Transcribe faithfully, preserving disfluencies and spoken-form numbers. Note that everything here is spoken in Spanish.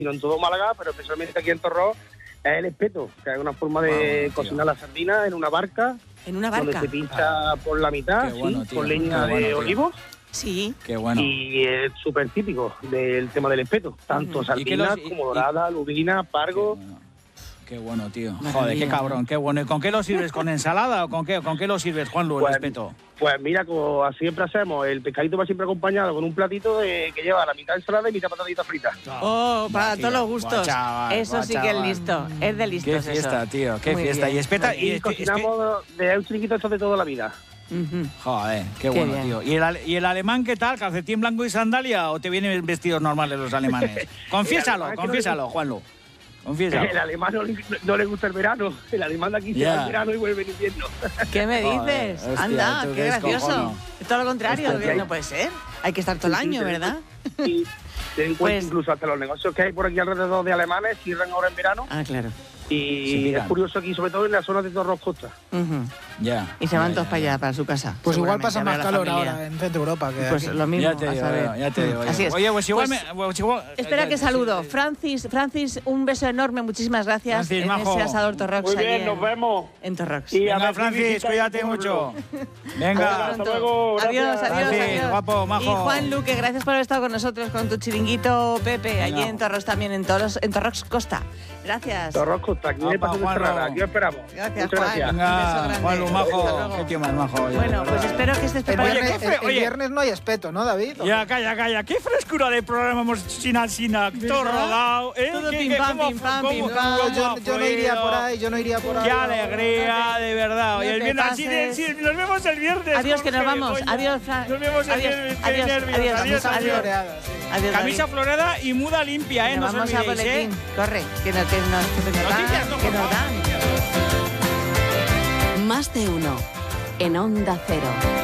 sino en todo Málaga, pero especialmente aquí en Torrós, es el espeto, que es una forma de wow, cocinar la sardina en una barca. ¿En una barca? Donde se pincha ah. por la mitad, bueno, sí, tío, con leña bueno, de olivos. Sí. Qué bueno. Y es súper típico del tema del espeto. Tanto uh-huh. sardinas los, como dorada, lubina, pargo. Qué bueno. Qué bueno, tío. Joder, qué cabrón, qué bueno. ¿Y con qué lo sirves? ¿Con ensalada o con qué, con qué lo sirves, Juanlu, el pues, espeto? Pues mira, como siempre hacemos, el pescadito va siempre acompañado con un platito de, que lleva la mitad ensalada y mitad patadita frita. Oh, para todos los gustos. Buah, chaval, eso buah, sí chaval. que es listo. Es de listos. Qué fiesta, eso. tío, qué Muy fiesta. bien. Y espeta. Y, y cocinamos espe... de un chiriquito esto de toda la vida. Uh-huh. Joder, qué, qué bueno, bien. tío. ¿Y el, ¿Y el alemán qué tal? ¿Calcetín blanco y sandalia o te vienen vestidos normales los alemanes? Confiésalo, confiésalo, Juanlu. Confiésalo. El alemán no le, no le gusta el verano. El alemán de aquí yeah. se va el verano y vuelve en invierno. ¿Qué me dices? Joder, hostia, anda, qué gracioso. Cojono. Es todo lo contrario, que no puede ser. Hay que estar todo el sí, año, sí, ¿verdad? Sí, ten en cuenta pues, incluso hasta los negocios que hay por aquí alrededor de alemanes cierran ahora en verano. Ah, claro. Y es curioso aquí, sobre todo en la zona de Torrós Costa. Uh-huh. Ya. Y se van ya, todos ya, para allá, ya. para su casa. Pues igual pasa más calor ahora en Centro Europa que Pues aquí. lo mismo, ya te a digo, saber. ya te digo. Así es. Oye, pues igual... Pues, me, pues igual espera ya, que saludo. sí. Francis, Francis, un beso enorme, muchísimas gracias. Francis, en majo. ese asador Torrox. Muy bien, nos vemos. En Torrox. Y venga, Francis, cuídate mucho. Venga. Hasta luego. Adiós, adiós, Francis, adiós. guapo, majo. Y Juan Luque, gracias por haber estado con nosotros con tu chiringuito, Pepe, venga. allí en Torrox también, en, Torrox, en Torrox Costa. Gracias. Torrox Costa, aquí me pasó de Ferrara, aquí esperamos. Gracias, Muchas Juan. gracias. Venga, Juanlu, majo. Qué tío más majo. Oye, bueno, pues espero que estés preparado. El viernes, el, el viernes no hay espeto, ¿no, David? Ya, calla, calla. Qué frescura de programa hemos China, China. Todo rodado. ¿eh? Todo ¿Qué, pim, qué, pam, cómo, pim, pam, cómo, pim, cómo, pam. cómo Yo, yo no iría por ahí, yo no iría por ahí. Qué alegría, de verdad. No Y el te viernes, sí, pases. sí, nos vemos el viernes. Adiós, que nos Jorge, vamos. coño. Adiós, Fran. Nos vemos el Adiós, viernes. adiós, Qué nervios. adiós, Adiós, adiós. adiós. Floreada, sí. Adiós, Camisa David. florada y muda limpia, ¿eh? Nos No vamos os a olvidéis, boletín. ¿eh? Corre, que, no, que, nos, que nos Noticias, dan. no, Que por nos favor. dan. Más de uno. En Onda Cero.